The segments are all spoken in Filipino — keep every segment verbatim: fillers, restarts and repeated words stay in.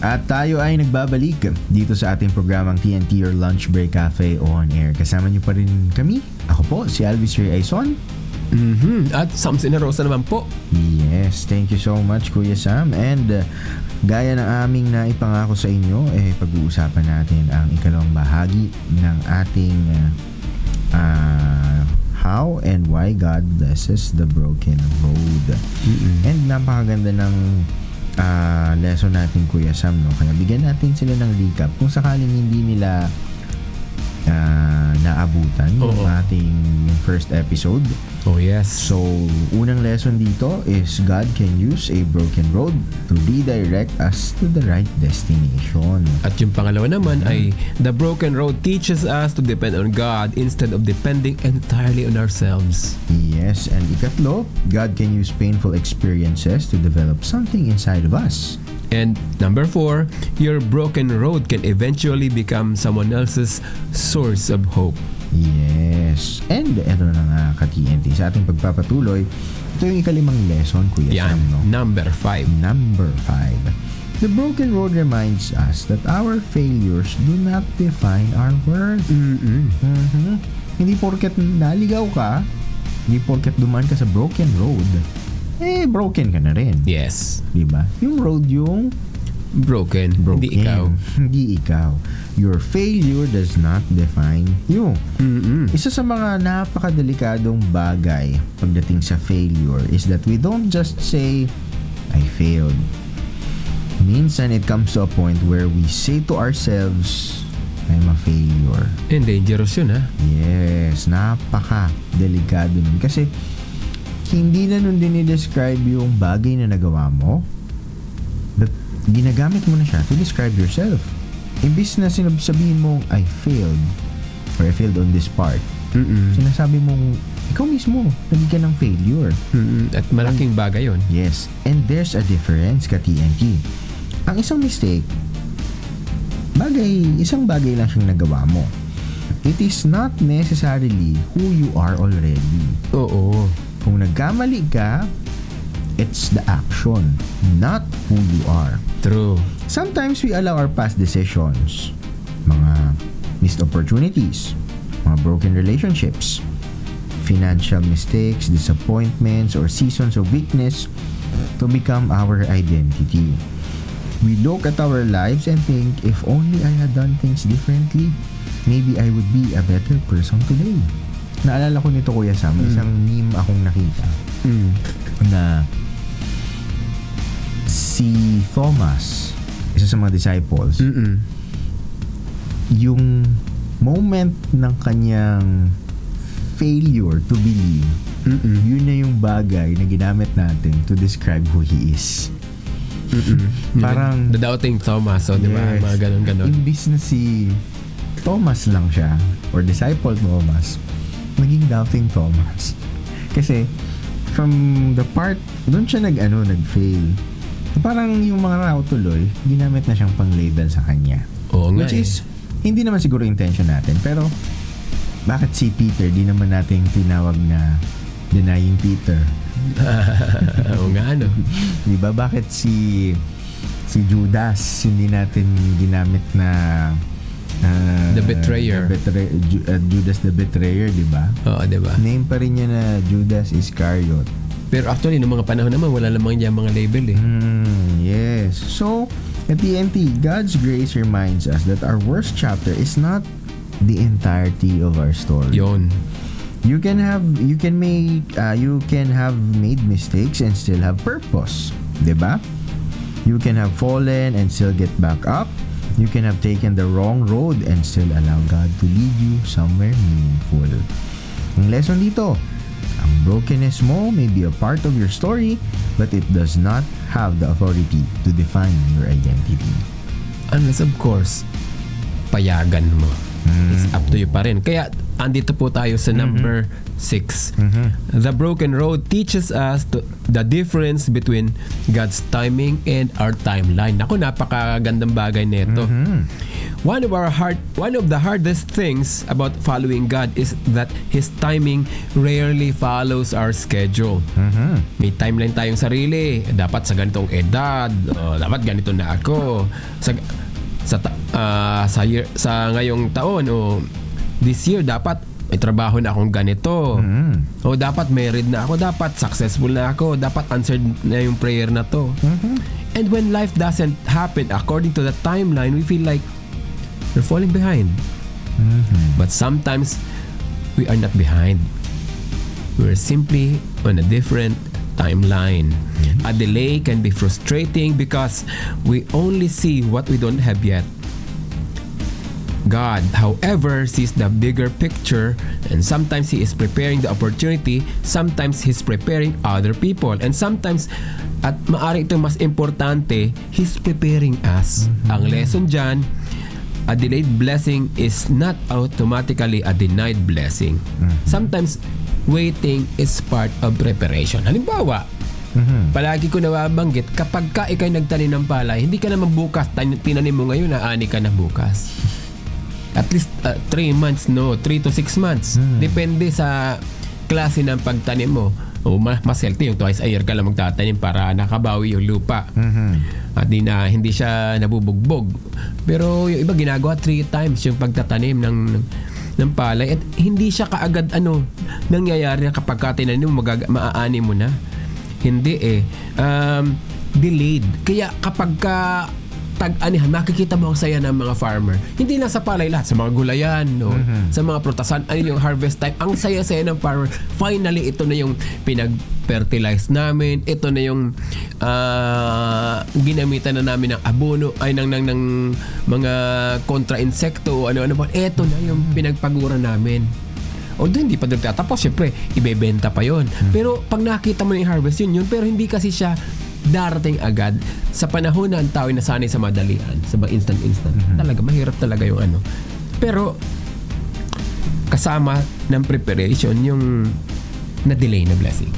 At tayo ay nagbabalik dito sa ating programang T N T or Lunch Break Cafe on Air. Kasama niyo pa rin kami. Ako po, si Alvis Ray Aison. Mm-hmm. At Samson Rosa naman po. Yes, thank you so much, Kuya Sam. And uh, gaya ng aming naipangako sa inyo, eh, pag-uusapan natin ang ikalawang bahagi ng ating uh, uh, How and Why God Blesses the Broken Road. Mm-hmm. And napakaganda ng uh, lesson natin, Kuya Sam, no? Kaya bigyan natin sila ng recap kung sakaling hindi nila uh, naabutan Oo. yung ating first episode. Oh yes. So, unang lesson dito is God can use a broken road to redirect us to the right destination. At yung pangalawa naman mm-hmm. ay the broken road teaches us to depend on God instead of depending entirely on ourselves. Yes, and ikatlo, God can use painful experiences to develop something inside of us. And number four, your broken road can eventually become someone else's source of hope. Yes. And eto na nga ka-T N T. Sa ating pagpapatuloy, ito yung ikalimang lesson, Kuya Yan, Sam, no? number five. Number five. The broken road reminds us that our failures do not define our worth. Mm-mm. Mm-hmm. Hindi porket naligaw ka, hindi porket dumaan ka sa broken road, eh, broken ka na rin. Yes. Diba? Yung road yung Broken. broken. Hindi ikaw. Hindi ikaw. Your failure does not define you. Mm-mm. Isa sa mga napakadelikadong bagay pagdating sa failure is that we don't just say, I failed. Minsan it comes to a point where we say to ourselves, I'm a failure. And dangerous yun, ha? Yes, napaka-delikado nun. Kasi hindi na nun dinidescribe yung bagay na nagawa mo, but ginagamit mo na siya to describe yourself. Imbis na sinasabihin mong I failed or I failed on this part, Mm-mm. sinasabi mong ikaw mismo naging ka ng failure. Mm-mm. At malaking bagay yun. Yes, and there's a difference, ka-T N T. Ang isang mistake, bagay, isang bagay lang siyang nagawa mo. It is not necessarily who you are already. Oo. Kung nagkamali ka, it's the action, not who you are. True. Sometimes we allow our past decisions, mga missed opportunities, mga broken relationships, financial mistakes, disappointments, or seasons of weakness to become our identity. We look at our lives and think, if only I had done things differently, maybe I would be a better person today. Naalala ko nito, Kuya Sam, mm. isang meme akong nakita Mm. na si Thomas, isa sa mga disciples, Mm-mm. yung moment ng kanyang failure to believe, Mm-mm. yun na yung bagay na ginamit natin to describe who he is. Mm-mm. Parang The doubting Thomas, so, di ba? yes, Mga ganun-ganun. imbis na si Thomas lang siya, or disciple Thomas, naging doubting Thomas. Kasi, from the part, doon siya nag-ano, nag-fail. Parang yung mga tao tuloy, ginamit na siyang pang-label sa kanya. Oo nga Which eh. is, hindi naman siguro intention natin. Pero, bakit si Peter, di naman natin tinawag na denying Peter? Oo nga, ano? Diba? Bakit si si Judas, hindi natin ginamit na uh, The betrayer. the betray- Ju- uh, Judas the betrayer, diba? Oo, di ba? Name pa rin niya na Judas Iscariot. Pero actually, noong mga panahon naman, wala namang niya mga label eh. Hmm, yes. So, at T N T, God's grace reminds us that our worst chapter is not the entirety of our story. Yon. You can have, you can make, uh, you can have made mistakes and still have purpose, diba? You can have fallen and still get back up. You can have taken the wrong road and still allow God to lead you somewhere meaningful. Ang lesson dito, ang brokenness mo may be a part of your story, but it does not have the authority to define your identity. Unless of course, payagan mo. Mm. It's up to you pa rin. Kaya, andito po tayo sa number six. Mm-hmm. The broken road teaches us to, the difference between God's timing and our timeline. Ako, napakagandang bagay nito. Mm-hmm. one of our hard one of the hardest things about following God is that His timing rarely follows our schedule. Mhm. May timeline tayong sarili. Dapat sa ganitong edad, o, dapat ganito na ako. Sa sa ta- ah, sa, year, sa ngayong taon o this year dapat may trabaho na akong ganito. Mhm. O dapat married na ako, dapat successful na ako, dapat answered na yung prayer na to. Mhm. And when life doesn't happen according to the timeline, we feel like we're falling behind. Mhm. But sometimes we are not behind. We're simply on a different timeline. A delay can be frustrating because we only see what we don't have yet. God, however, sees the bigger picture, and sometimes He is preparing the opportunity, sometimes He's preparing other people, and sometimes, at maaari ito mas importante, He's preparing us. Ang lesson dyan, a delayed blessing is not automatically a denied blessing. Sometimes, waiting is part of preparation. Halimbawa, Mhm. palagi ko nababanggit, kapag ka ikay nagtanim ng palay, hindi ka naman bukas, tan- tinanim mo ngayon, aani ka na bukas. At least three months, no? three to six months. Hmm. Depende sa klase ng pagtanim mo. O mas, mas healthy yung twice a year ka lang magtatanim para nakabawi yung lupa. Mhm. At di na, hindi siya nabubugbog. Pero yung iba ginagawa three times yung pagtatanim ng ng palay. At hindi siya kaagad ano nangyayari na kapag ka tinanim mo, magaga- maaani mo na. Hindi eh. Um, delayed. Kaya kapag ka tag-anihan, makikita mo ang saya ng mga farmer. Hindi lang sa palay lahat, sa mga gulayan, no? Mhm. Sa mga prutasan, ano yung harvest time. Ang saya-saya ng farmer. Finally, ito na yung pinag-fertilize namin. Ito na yung ah, ginamitan na namin ng abono, ay ng, ng, ng mga kontra-insekto, ano-ano pa. Ito na yung pinagpagura namin. Although hindi pa nagtatapos, syempre, ibebenta pa yon. Pero pag nakita mo na yung harvest, yun yun. Pero hindi kasi siya darating agad sa panahon na ang tao ay nasanay sa madalian, sa mga instant-instant. Mhm. Talaga, mahirap talaga yung ano. Pero, kasama ng preparation, yung na-delay na blessing.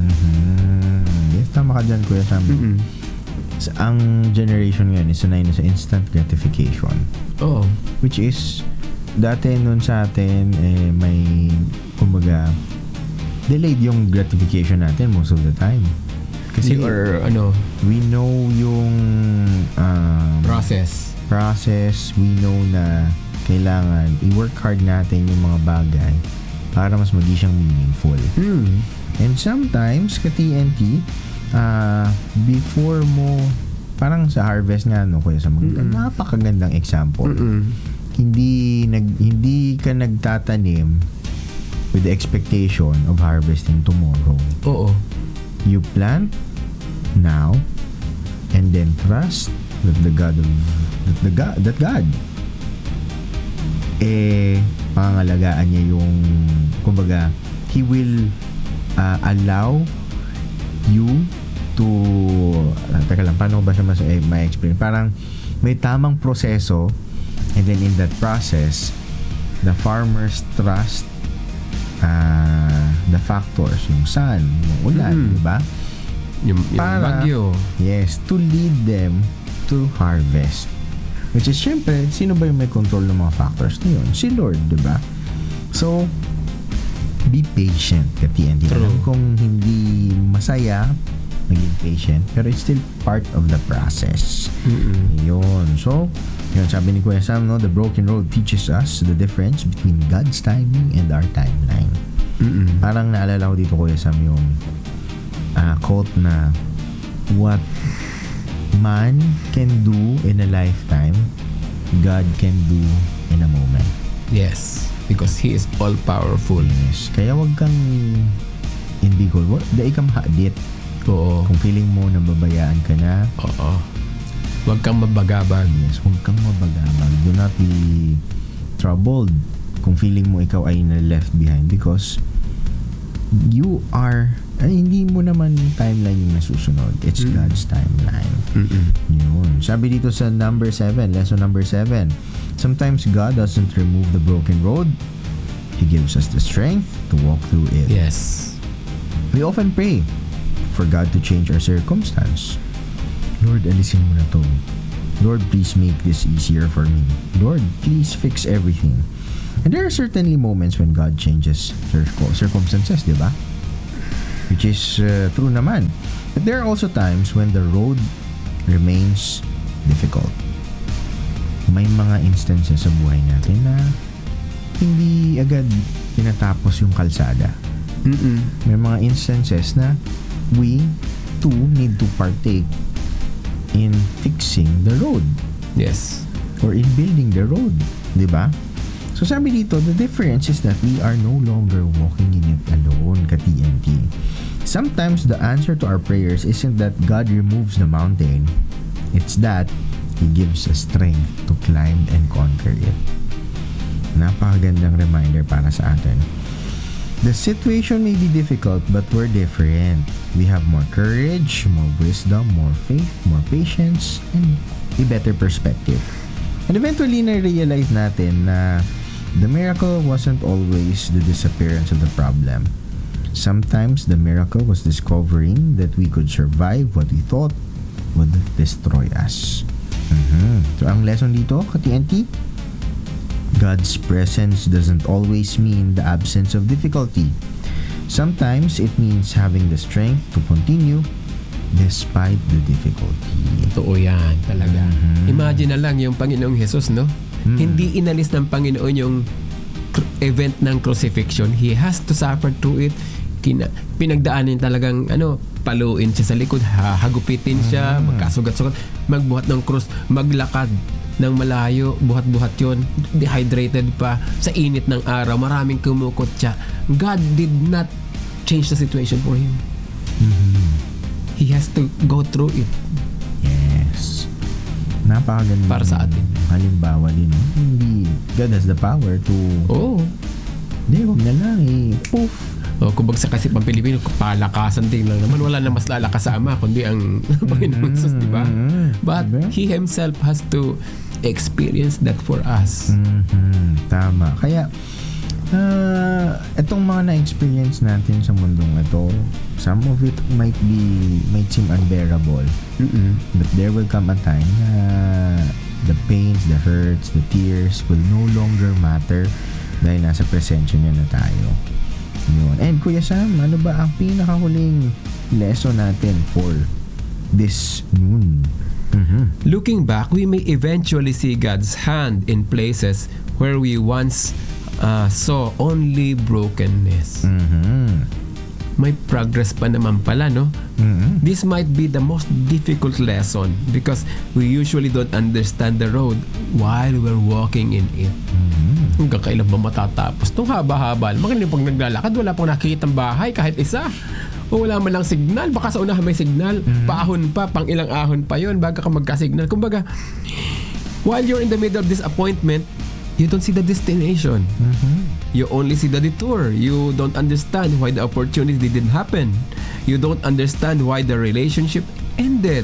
Mhm. Yes, tama ka dyan, Kuya Sam. Mm-mm. Sa- Ang generation ngayon is sanay na sa instant gratification. Oo. Which is, dati nun sa atin, eh, may, kumbaga, delayed yung gratification natin most of the time. Kasi, Or, ano, we know yung um, process. process, we know na kailangan i-work hard natin yung mga bagay para mas maging siyang meaningful. Hmm. And sometimes, ka-T N T, uh, before mo, parang sa harvest nga, no, Kuya Sam, Mm-mm. napakagandang example. Mm-mm. Hindi, nag, hindi ka nagtatanim with the expectation of harvesting tomorrow. Oo. You plant now and then trust that the God of that the God that God eh pangalagaan niya yung kumbaga He will uh, allow you to uh, teka lang, paano ba siya mas eh, ma-explain? Parang may tamang proseso, and then in that process the farmers trust uh, the factors, yung sun, yung ulan, Mm. di ba? Yung, yung Para- bagyo. Yes, to lead them to harvest. Which is, syempre, sino ba yung may control ng mga factors na yun? Si Lord, di ba? So, be patient, ka-T N T. True. Alam kong hindi masaya maging patient, pero it's still part of the process. Mm-mm. Yun. So, yun, sabi ni Kuya Sam, no, the broken road teaches us the difference between God's timing and our timeline. Mm-mm. Parang naalala ko dito, Kuya Sam, yung uh, quote na what man can do in a lifetime, God can do in a moment. Yes. Because He is all-powerful. Yes. Kaya wag kang hindi ko, dahil kang hadit. Oo. Kung feeling mo na babayaan ka na, Oo. Huwag kang mabagabag. yes, huwag kang mabagabag. Do not be troubled kung feeling mo ikaw ay na left behind, because you are, ay, hindi mo naman yung timeline yung nasusunod. It's Mm. God's timeline. Mm-mm. Yun. Sabi dito sa number seven, lesson number seven, sometimes God doesn't remove the broken road. He gives us the strength to walk through it. Yes. We often pray for God to change our circumstance. Lord, alisin mo na to. Lord, please make this easier for me. Lord, please fix everything. And there are certainly moments when God changes circ- circumstances, di ba? Which is uh, true naman. But there are also times when the road remains difficult. May mga instances sa buhay natin na hindi agad tinatapos yung kalsada. Mm-mm. May mga instances na we too need to partake in fixing the road Yes. or in building the road, di ba? So sabi dito, the difference is that we are no longer walking in it alone, ka-T N T. Sometimes the answer to our prayers isn't that God removes the mountain. It's that He gives us strength to climb and conquer it. Napakagandang reminder para sa atin. The situation may be difficult, but we're different. We have more courage, more wisdom, more faith, more patience, and a better perspective. And eventually, na-realize natin na the miracle wasn't always the disappearance of the problem. Sometimes the miracle was discovering that we could survive what we thought would destroy us. Mm-hmm. So ang lesson dito, ka-T N T, God's presence doesn't always mean the absence of difficulty. Sometimes it means having the strength to continue despite the difficulty. Totoo yan, talaga. Mhm. Imagine na lang yung Panginoong Jesus, no? Mm. Hindi inalis ng Panginoon yung cr- event ng crucifixion. He has to suffer through it. Kina- pinagdaanin talagang, ano, paluin siya sa likod, hahagupitin siya, Mm. magkasugat-sugat, magbuhat ng krus, maglakad ng malayo, buhat-buhat yon, dehydrated pa, sa init ng araw, maraming kumukot siya. God did not change the situation for him. Mhm. He has to go through it. Yes. Napakaganda. Para sa atin. Halimbawa din, no? Hindi, God has the power to, Oo. hindi, huwag na lang eh, poof. O, kung bagsak kasi pang Pilipino, palakasan din lang naman. Wala na mas lalakas sa Ama, kundi ang Panginoon Jesus, di ba? Mhm. But Diba? He Himself has to experience that for us. Mhm. Tama. Kaya, uh, itong mga na-experience natin sa mundong ito, some of it might be, might seem unbearable. Mm-mm. But there will come a time na the pains, the hurts, the tears will no longer matter dahil nasa presensya niya na tayo. Yun. And Kuya Sam, ano ba ang pinakahuling lesson natin for this noon? Mhm. Looking back, we may eventually see God's hand in places where we once uh, saw only brokenness. Mhm. May progress pa naman pala, no? Mhm. This might be the most difficult lesson because we usually don't understand the road while we're walking in it. Mhm. Hanggang kailan ba matatapos? Itong haba-haba. Magaling pag naglalakad, wala pang nakikitang bahay kahit isa. O wala man lang signal. Baka sa unahan may signal. Mhm. Paahon pa, pang ilang ahon pa yon baga ka magka-signal. Kumbaga, while you're in the middle of this appointment, you don't see the destination. Mhm. You only see the detour. You don't understand why the opportunity didn't happen. You don't understand why the relationship ended.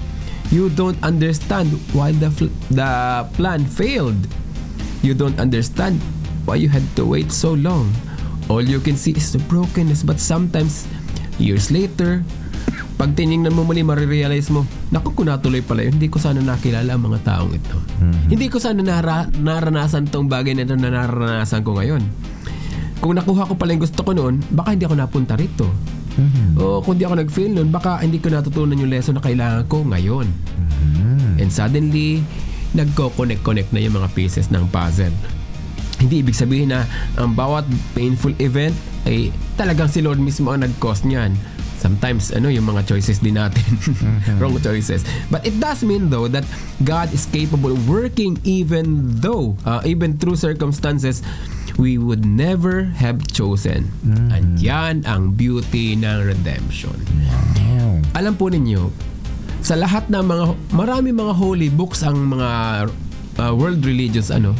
You don't understand why the fl- the plan failed. You don't understand why you had to wait so long. All you can see is the brokenness. But sometimes, years later, pag tinignan mo muli, marirealize mo, naku, kung natuloy pala yun, hindi ko sana nakilala ang mga taong ito. Mhm. Hindi ko sana nara- naranasan tong bagay na ito na naranasan ko ngayon. Kung nakuha ko pala yung gusto ko noon, baka hindi ako napunta rito. Mhm. O kung di ako nag-fail noon, baka hindi ko natutunan yung lesson na kailangan ko ngayon. Mhm. And suddenly, nagko-connect-connect na yung mga pieces ng puzzle. Hindi ibig sabihin na ang bawat painful event ay talagang si Lord mismo ang nag-cause niyan. Sometimes, ano, yung mga choices din natin. Mhm. Wrong choices. But it does mean though that God is capable of working even though, uh, even through circumstances we would never have chosen. Mhm. And yan ang beauty ng redemption. Wow. Alam po ninyo, sa lahat ng mga, marami mga holy books ang mga uh, world religions, ano,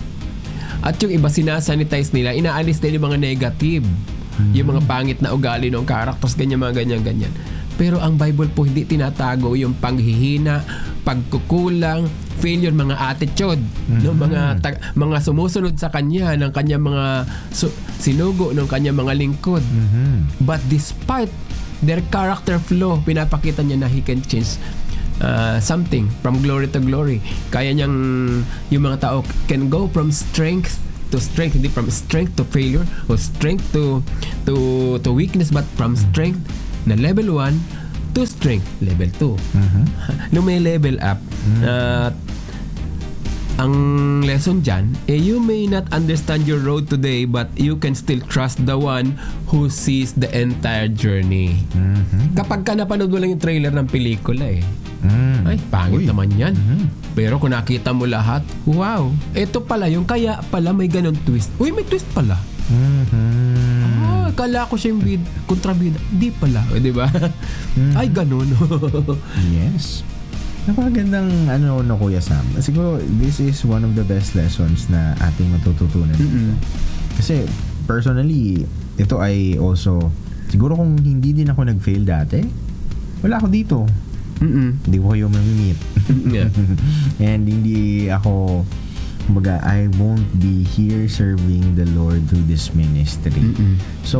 at yung iba sinasanitize nila, inaalis nila yung mga negative, yung mga pangit na ugali ng characters, ganyan, mga ganyan, ganyan. Pero ang Bible po hindi tinatago yung panghihina, pagkukulang, failure, mga attitude, no, mga tag, mga sumusunod sa kanya ng kanya mga su- sinugo ng kanya mga lingkod. Mhm. But despite their character flaw, pinapakita niya na he can change uh, something from glory to glory. Kaya niyang yung mga tao can go from strength to strength, hindi from strength to failure or strength to to to weakness, but from strength na level one to strength level two. Mhm. Nung may level up, uh, ang lesson dyan, eh, you may not understand your road today, but you can still trust the one who sees the entire journey. Mhm. Kapag ka napanood mo lang yung trailer ng pelikula eh, Mm. ay, pangit Uy. naman yan. Mhm. Pero kung nakita mo lahat, wow, ito pala yung kaya pala may ganun twist. Uy, may twist pala. Mhm. Ah, kala ko siya yung bid, kontrabida. Di pala, o, di ba? Ay, ganun. Yes. Napakagandang ano no Kuya Sam. Siguro this is one of the best lessons na ating matututunan. Mm-mm. Kasi personally, ito ay also siguro kung hindi din ako nag-fail dati, wala ako dito. Mm-mm. Hindi ko kayo mamimit. Yeah. And hindi ako kumbaga, I won't be here serving the Lord through this ministry. Mm-mm. So,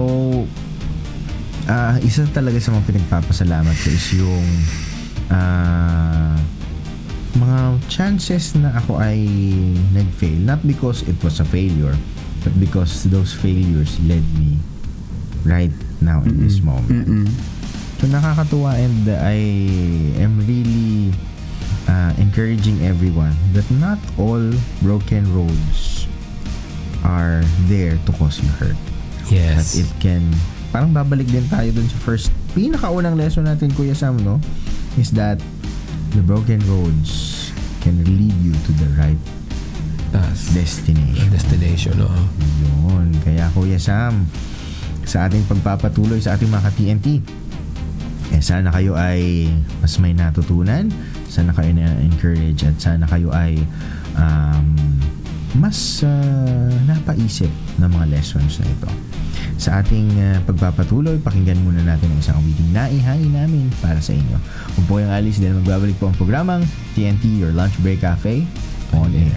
ah isa talaga sa mga pinagpapasalamat ko is yung ah mga chances na ako ay nag-fail. Not because it was a failure, but because those failures led me right now in this moment. Mm-mm. So, nakakatuwa, and I am really uh, encouraging everyone that not all broken roads are there to cause you hurt. Yes. That it can, parang babalik din tayo dun sa first, pinakaunang lesson natin, Kuya Sam, no? Is that the broken roads can lead you to the right Tas, destination. destination, oo. Yun. Kaya, Kuya Sam, sa ating pagpapatuloy sa ating mga ka-T N T, eh, sana kayo ay mas may natutunan, sana kayo na-encourage, at sana kayo ay um, mas uh, napaisip ng mga lessons na ito. Sa ating uh, pagpapatuloy, pakinggan muna natin ang isang awiting naihangin namin para sa inyo. Kung po yung alis, dahil magbabalik po ang programang T N T, Your Lunch Break Cafe, on air.